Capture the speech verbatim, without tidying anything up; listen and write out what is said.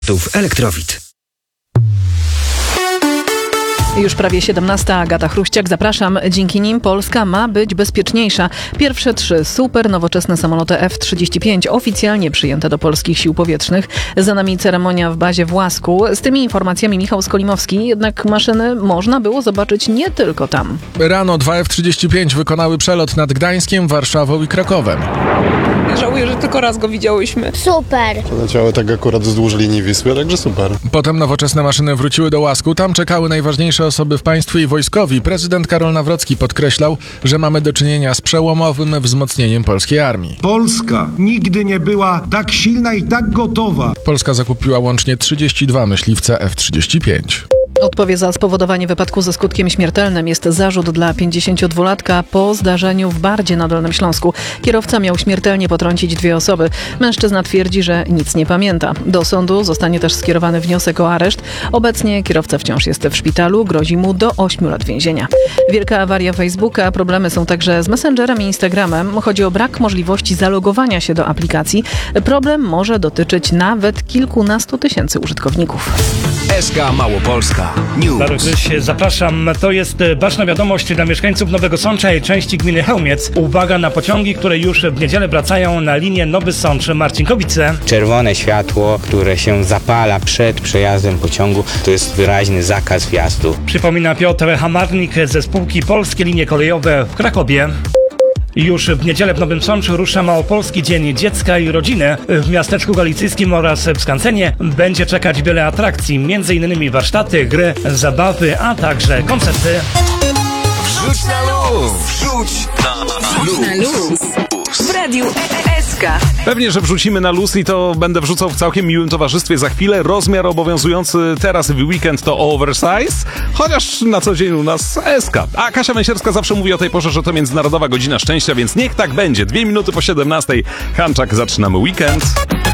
Elektrowid. Już prawie siedemnasta, Agata Chruściak, zapraszam. Dzięki nim Polska ma być bezpieczniejsza. Pierwsze trzy super nowoczesne samoloty F trzydzieści pięć oficjalnie przyjęte do polskich sił powietrznych. Za nami ceremonia w bazie w Łasku. Z tymi informacjami Michał Skolimowski, jednak maszyny można było zobaczyć nie tylko tam. Rano dwa F trzydzieści pięć wykonały przelot nad Gdańskiem, Warszawą i Krakowem. Żałuję, że tylko raz go widziałyśmy. Super! Leciały tak akurat wzdłuż linii Wisły, także super. Potem nowoczesne maszyny wróciły do Łasku. Tam czekały najważniejsze osoby w państwie i wojskowi. Prezydent Karol Nawrocki podkreślał, że mamy do czynienia z przełomowym wzmocnieniem polskiej armii. Polska nigdy nie była tak silna i tak gotowa. Polska zakupiła łącznie trzydzieści dwa myśliwce F trzydzieści pięć. Odpowie za spowodowanie wypadku ze skutkiem śmiertelnym jest zarzut dla pięćdziesięciodwulatka po zdarzeniu w Bardzie na Dolnym Śląsku. Kierowca miał śmiertelnie potrącić dwie osoby. Mężczyzna twierdzi, że nic nie pamięta. Do sądu zostanie też skierowany wniosek o areszt. Obecnie kierowca wciąż jest w szpitalu. Grozi mu do ośmiu lat więzienia. Wielka awaria Facebooka. Problemy są także z Messengerem i Instagramem. Chodzi o brak możliwości zalogowania się do aplikacji. Problem może dotyczyć nawet kilkunastu tysięcy użytkowników. S K Małopolska News. Bardzo się zapraszam. To jest ważna wiadomość dla mieszkańców Nowego Sącza i części gminy Chełmiec. Uwaga na pociągi, które już w niedzielę wracają na linię Nowy Sącz-Marcinkowice. Czerwone światło, które się zapala przed przejazdem pociągu, to jest wyraźny zakaz wjazdu. Przypomina Piotr Hamarnik ze spółki Polskie Linie Kolejowe w Krakowie. Już w niedzielę w Nowym Sączu rusza Małopolski Dzień Dziecka i Rodziny. W miasteczku galicyjskim oraz w Skancenie będzie czekać wiele atrakcji, między innymi warsztaty, gry, zabawy, a także koncerty. Wrzuć na luz! Wrzuć na luz! W Radiu S K. Pewnie, że wrzucimy na luz i to będę wrzucał w całkiem miłym towarzystwie za chwilę. Rozmiar obowiązujący teraz w weekend to oversize, chociaż na co dzień u nas S K. A Kasia Męsierska zawsze mówi o tej porze, że to Międzynarodowa Godzina Szczęścia, więc niech tak będzie. Dwie minuty po siedemnastej. Hanczak, zaczynamy weekend.